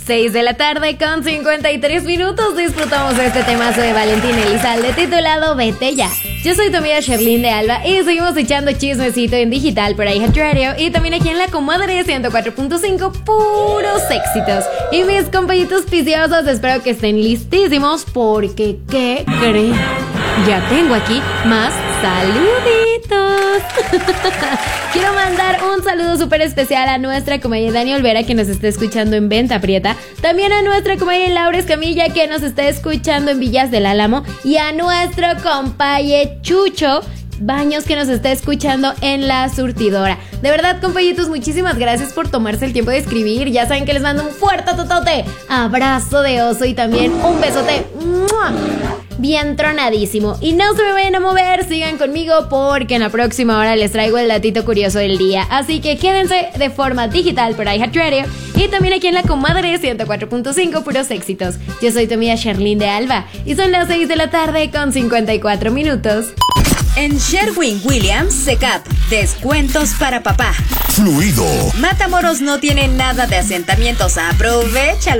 6 de la tarde con 53 minutos disfrutamos de este temazo de Valentín Elizalde titulado Vete Ya. Yo soy tu amiga Sherlyn de Alba y seguimos echando chismecito en digital por iHeartRadio y también aquí en la comadre 104.5, puros éxitos. Y mis compañitos piciosos, espero que estén listísimos porque, ¿qué creen? Ya tengo aquí más saluditos. Quiero mandar un saludo súper especial a nuestra comadre Dani Olvera, que nos está escuchando en Venta Prieta. También a nuestra comadre Laura Escamilla, que nos está escuchando en Villas del Álamo. Y a nuestro compaye Chucho Baños, que nos está escuchando en La Surtidora. De verdad, compañitos, muchísimas gracias por tomarse el tiempo de escribir. Ya saben que les mando un fuerte totote abrazo de oso y también un besote bien tronadísimo. Y no se me vayan a mover, sigan conmigo porque en la próxima hora les traigo el datito curioso del día. Así que quédense de forma digital por iHeartRadio y también aquí en la comadre 104.5, puros éxitos. Yo soy tu amiga Sherlyn de Alba y son las 6 de la tarde con 54 minutos. En Sherwin-Williams Secap, descuentos para papá. Fluido. Matamoros no tiene nada de asentamientos, aprovéchalo.